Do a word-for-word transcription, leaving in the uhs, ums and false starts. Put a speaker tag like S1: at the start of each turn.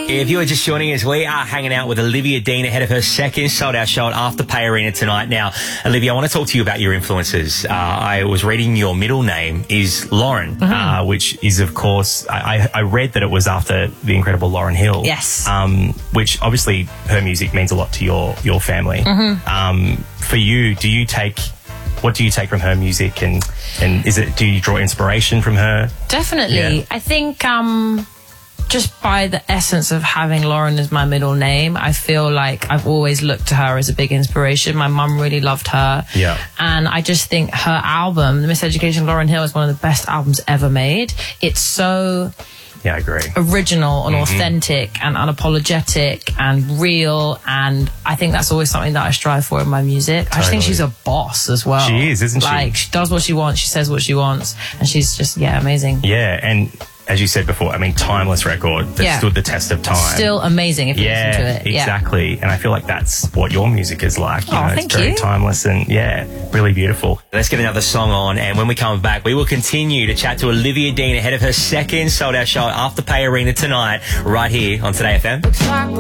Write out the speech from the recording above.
S1: If you are just joining us, we are hanging out with Olivia Dean ahead of her second sold-out show at Afterpay Arena tonight. Now, Olivia, I want to talk to you about your influences. Uh, I was reading your middle name is Lauryn, mm-hmm. uh, which is, of course, I, I read that it was after the incredible Lauryn Hill.
S2: Yes.
S1: Um, which, obviously, her music means a lot to your, your family.
S2: Mm-hmm.
S1: Um, for you, do you take... What do you take from her music, and, and is it, do you draw inspiration from her?
S2: Definitely.
S1: Yeah.
S2: I think um, just by the essence of having Lauryn as my middle name, I feel like I've always looked to her as a big inspiration. My mum really loved her.
S1: Yeah.
S2: And I just think her album, The Miseducation of Lauryn Hill, is one of the best albums ever made. It's so...
S1: Yeah, I agree.
S2: Original and
S1: mm-hmm.
S2: authentic and unapologetic and real, and I think that's always something that I strive for in my music. Totally. I just think she's a boss as well.
S1: She is, isn't she?
S2: Like, she does what she wants, she says what she wants, and she's just, yeah, amazing.
S1: Yeah, and as you said before, I mean, timeless record that
S2: yeah.
S1: stood the test of time.
S2: Still amazing if you
S1: yeah,
S2: listen to it.
S1: Exactly.
S2: Yeah.
S1: And I feel like that's what your music is like. You
S2: oh,
S1: know,
S2: thank
S1: it's very
S2: you.
S1: timeless and, yeah, really beautiful. Let's get another song on, and when we come back, we will continue to chat to Olivia Dean ahead of her second sold-out show at Afterpay Arena tonight, right here on Today F M.